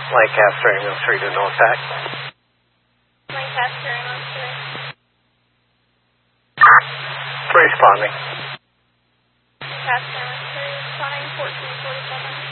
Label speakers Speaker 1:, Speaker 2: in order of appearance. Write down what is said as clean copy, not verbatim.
Speaker 1: Lancaster Ambulance 3 to no attack.
Speaker 2: Lancaster Ambulance 3.
Speaker 1: 3 responding.